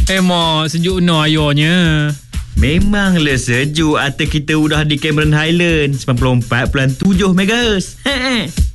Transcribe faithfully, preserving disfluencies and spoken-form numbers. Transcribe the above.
Eh mak, sejuk no ayahnya. Memanglah sejuk. Atau kita udah di Cameron Highland sembilan puluh empat perpuluhan tujuh megahertz.